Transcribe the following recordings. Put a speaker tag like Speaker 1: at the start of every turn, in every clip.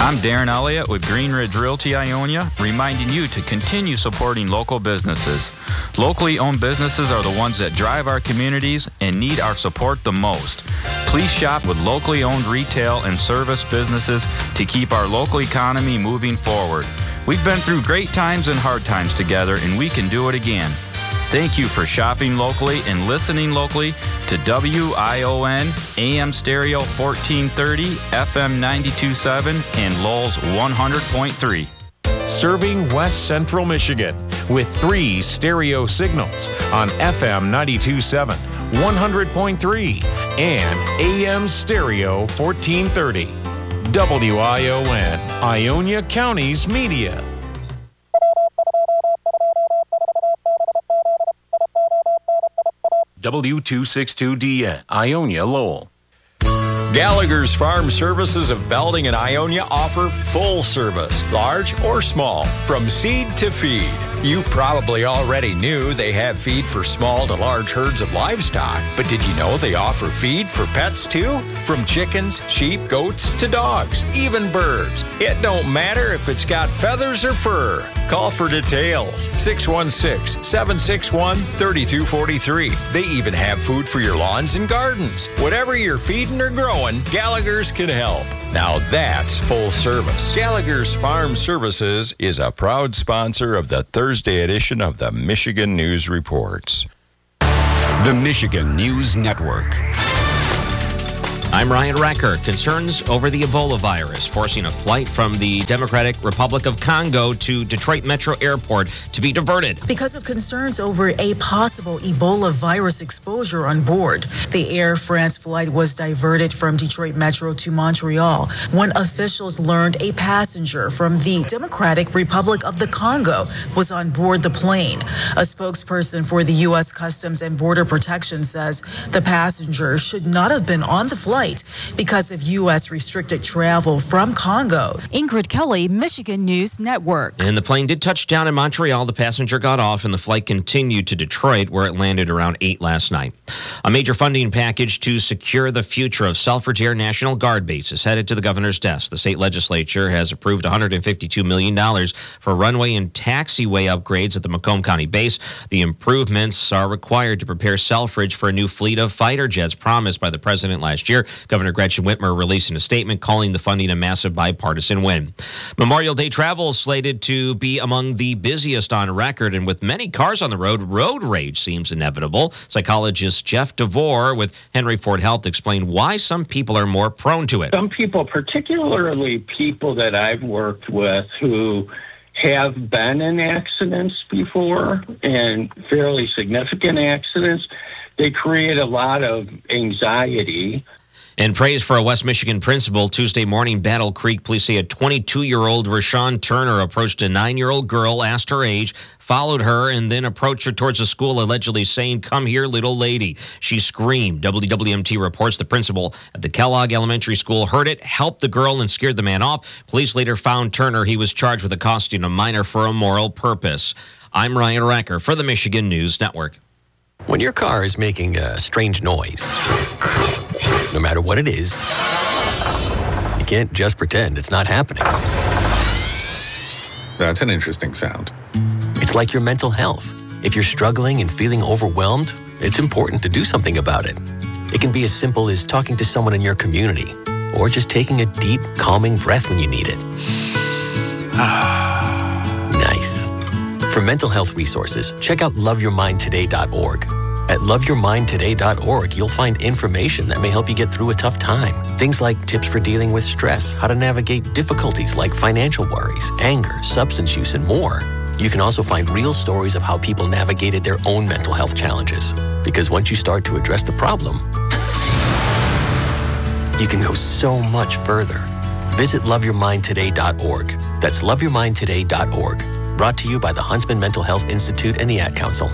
Speaker 1: I'm Darren Elliott with Green Ridge Realty Ionia, reminding you to continue supporting local businesses. Locally owned businesses are the ones that drive our communities and need our support the most. Please shop with locally owned retail and service businesses to keep our local economy moving forward. We've been through great times and hard times together, and we can do it again. Thank you for shopping locally and listening locally to WION, AM Stereo 1430, FM 92.7, and Lowell's 100.3.
Speaker 2: Serving West Central Michigan with 3 stereo signals on FM 92.7, 100.3, and AM Stereo 1430. WION, Ionia County's media. W262DN, Ionia, Lowell.
Speaker 3: Gallagher's Farm Services of Belding and Ionia offer full service, large or small, from seed to feed. You probably already knew they have feed for small to large herds of livestock, but did you know they offer feed for pets too? From chickens, sheep, goats to dogs, even birds. It don't matter if it's got feathers or fur. Call for details. 616-761-3243. They even have food for your lawns and gardens. Whatever you're feeding or growing, Gallagher's can help. Now that's full service. Gallagher's Farm Services is a proud sponsor of the Thursday edition of the Michigan News Reports.
Speaker 4: The Michigan News Network.
Speaker 5: I'm Ryan Recker. Concerns over the Ebola virus forcing a flight from the Democratic Republic of Congo to Detroit Metro Airport to be diverted.
Speaker 6: Because of concerns over a possible Ebola virus exposure on board, the Air France flight was diverted from Detroit Metro to Montreal when officials learned a passenger from the Democratic Republic of the Congo was on board the plane. A spokesperson for the U.S. Customs and Border Protection says the passenger should not have been on the flight because of U.S. restricted travel from Congo.
Speaker 7: Ingrid Kelly, Michigan News Network.
Speaker 5: And the plane did touch down in Montreal. The passenger got off and the flight continued to Detroit, where it landed around 8 last night. A major funding package to secure the future of Selfridge Air National Guard Base is headed to the governor's desk. The state legislature has approved $152 million for runway and taxiway upgrades at the Macomb County base. The improvements are required to prepare Selfridge for a new fleet of fighter jets promised by the president last year. Governor Gretchen Whitmer releasing a statement calling the funding a massive bipartisan win. Memorial Day travel is slated to be among the busiest on record, and with many cars on the road rage seems inevitable. Psychologist Jeff DeVore with Henry Ford Health explained why some people are more prone to it.
Speaker 8: Some people, particularly people that I've worked with who have been in accidents before, and fairly significant accidents, they create a lot of anxiety.
Speaker 5: And praise for a West Michigan principal. Tuesday morning, Battle Creek police say a 22-year-old Rashawn Turner approached a 9-year-old girl, asked her age, followed her, and then approached her towards the school, allegedly saying, "Come here, little lady." She screamed. WWMT reports the principal at the Kellogg Elementary School heard it, helped the girl, and scared the man off. Police later found Turner. He was charged with accosting a minor for a moral purpose. I'm Ryan Recker for the Michigan News Network.
Speaker 9: When your car is making a strange noise, no matter what it is, you can't just pretend it's not happening.
Speaker 10: That's an interesting sound.
Speaker 9: It's like your mental health. If you're struggling and feeling overwhelmed, it's important to do something about it. It can be as simple as talking to someone in your community, or just taking a deep, calming breath when you need it. Nice. For mental health resources, check out loveyourmindtoday.org. At loveyourmindtoday.org, you'll find information that may help you get through a tough time. Things like tips for dealing with stress, how to navigate difficulties like financial worries, anger, substance use, and more. You can also find real stories of how people navigated their own mental health challenges. Because once you start to address the problem, you can go so much further. Visit loveyourmindtoday.org. That's loveyourmindtoday.org. Brought to you by the Huntsman Mental Health Institute and the Ad Council.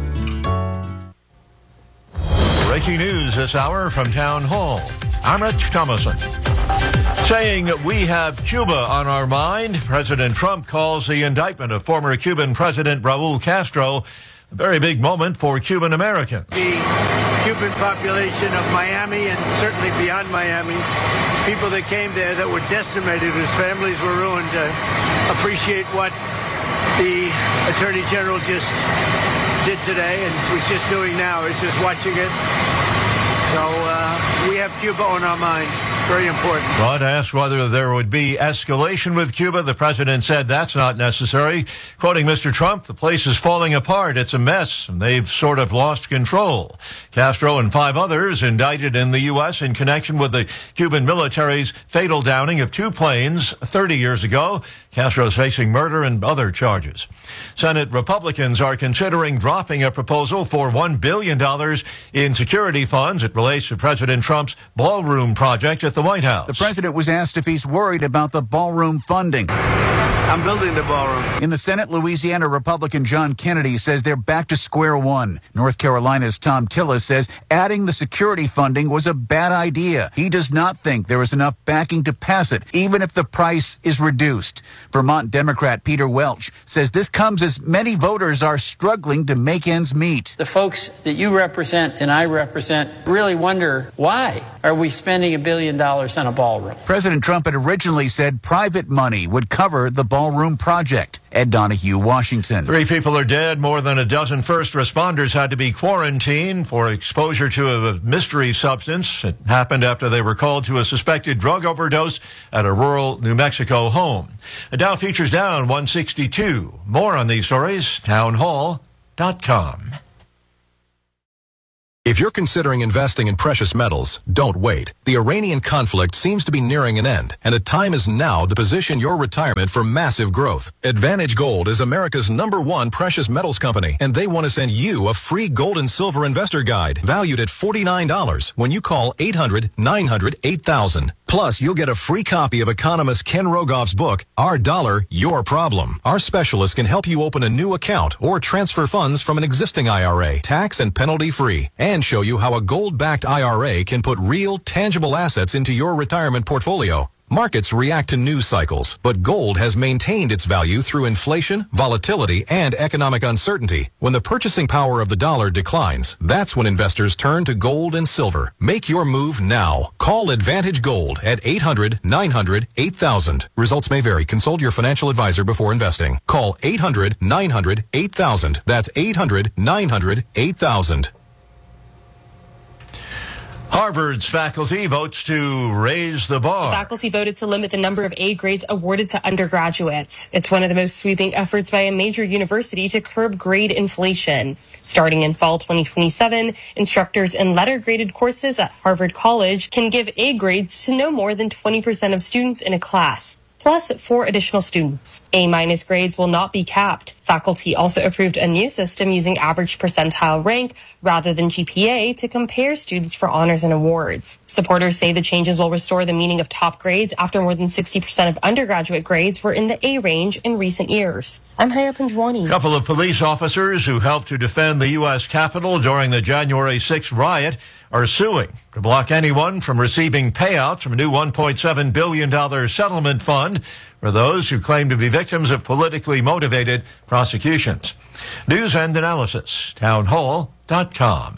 Speaker 11: Breaking news this hour from Town Hall. I'm Rich Thomason. Saying we have Cuba on our mind, President Trump calls the indictment of former Cuban President Raul Castro A very big moment for Cuban Americans.
Speaker 10: The Cuban population of Miami and certainly beyond Miami, people that came there that were decimated, whose families were ruined, appreciate what the Attorney General just did today and was just doing now. Is just watching it. So we have Cuba on our mind. Very important.
Speaker 11: But asked whether there would be escalation with Cuba, the president said that's not necessary. Quoting Mr. Trump, the place is falling apart. It's a mess, and they've sort of lost control. Castro and 5 others indicted in the U.S. in connection with the Cuban military's fatal downing of 2 planes 30 years ago. Castro's facing murder and other charges. Senate Republicans are considering dropping a proposal for $1 billion in security funds. It relates to President Trump's ballroom project at the White House.
Speaker 12: The president was asked if he's worried about the ballroom funding.
Speaker 10: I'm building the ballroom.
Speaker 12: In the Senate, Louisiana Republican John Kennedy says they're back to square one. North Carolina's Tom Tillis says adding the security funding was a bad idea. He does not think there is enough backing to pass it, even if the price is reduced. Vermont Democrat Peter Welch says this comes as many voters are struggling to make ends meet.
Speaker 13: The folks that you represent and I represent really wonder, why are we spending $1 billion on a ballroom?
Speaker 12: President Trump had originally said private money would cover the ballroom project. Ed Donahue, Washington.
Speaker 11: 3 people are dead. More than a dozen first responders had to be quarantined for exposure to a mystery substance. It happened after they were called to a suspected drug overdose at a rural New Mexico home. The Dow futures down 162. More on these stories, townhall.com.
Speaker 14: If you're considering investing in precious metals, don't wait. The Iranian conflict seems to be nearing an end, and the time is now to position your retirement for massive growth. Advantage Gold is America's #1 precious metals company, and they want to send you a free gold and silver investor guide valued at $49 when you call 800-900-8000. Plus, you'll get a free copy of economist Ken Rogoff's book, Our Dollar, Your Problem. Our specialist can help you open a new account or transfer funds from an existing IRA, tax and penalty free, and show you how a gold-backed IRA can put real, tangible assets into your retirement portfolio. Markets react to news cycles, but gold has maintained its value through inflation, volatility, and economic uncertainty. When the purchasing power of the dollar declines, that's when investors turn to gold and silver. Make your move now. Call Advantage Gold at 800-900-8000. Results may vary. Consult your financial advisor before investing. Call 800-900-8000. That's 800-900-8000.
Speaker 11: Harvard's faculty votes to raise the bar.
Speaker 15: The faculty voted to limit the number of A grades awarded to undergraduates. It's one of the most sweeping efforts by a major university to curb grade inflation. Starting in fall 2027, instructors in letter-graded courses at Harvard College can give A grades to no more than 20% of students in a class, plus 4 additional students. A- grades will not be capped. Faculty also approved a new system using average percentile rank rather than GPA to compare students for honors and awards. Supporters say the changes will restore the meaning of top grades after more than 60% of undergraduate grades were in the A range in recent years. I'm Haya Panjwani.
Speaker 11: A couple of police officers who helped to defend the U.S. Capitol during the January 6th riot are suing to block anyone from receiving payouts from a new $1.7 billion settlement fund for those who claim to be victims of politically motivated prosecutions. News and analysis, townhall.com.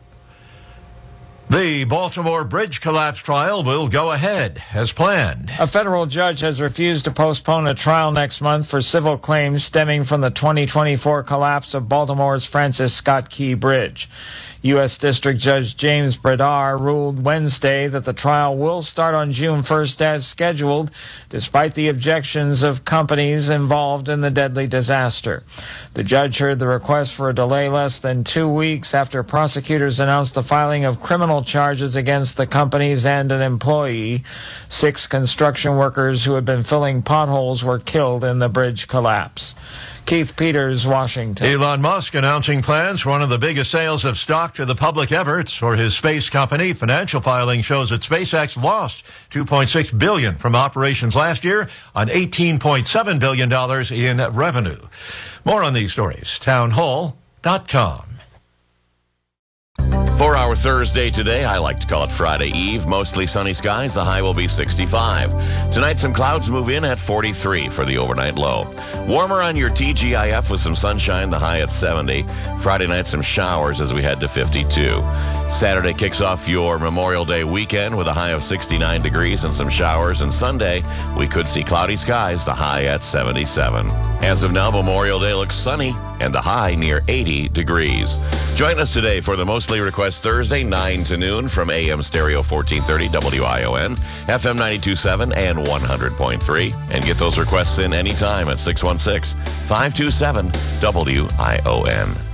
Speaker 11: The Baltimore bridge collapse trial will go ahead as planned.
Speaker 16: A federal judge has refused to postpone a trial next month for civil claims stemming from the 2024 collapse of Baltimore's Francis Scott Key Bridge. U.S. District Judge James Bredar ruled Wednesday that the trial will start on June 1st as scheduled, despite the objections of companies involved in the deadly disaster. The judge heard the request for a delay less than 2 weeks after prosecutors announced the filing of criminal charges against the companies and an employee. 6 construction workers who had been filling potholes were killed in the bridge collapse. Keith Peters, Washington.
Speaker 11: Elon Musk announcing plans for one of the biggest sales of stock to the public ever. It's for his space company. Financial filing shows that SpaceX lost $2.6 billion from operations last year on $18.7 billion in revenue. More on these stories, townhall.com.
Speaker 17: For our Thursday today, I like to call it Friday Eve. Mostly sunny skies. The high will be 65. Tonight, some clouds move in at 43 for the overnight low. Warmer on your TGIF with some sunshine. The high at 70. Friday night, some showers as we head to 52. Saturday kicks off your Memorial Day weekend with a high of 69 degrees and some showers. And Sunday, we could see cloudy skies. The high at 77. As of now, Memorial Day looks sunny and the high near 80 degrees. Join us today for the Mostly Request Thursday, 9 to noon from AM Stereo 1430 WION, FM 92.7 and 100.3. And get those requests in anytime at 616-527-WION.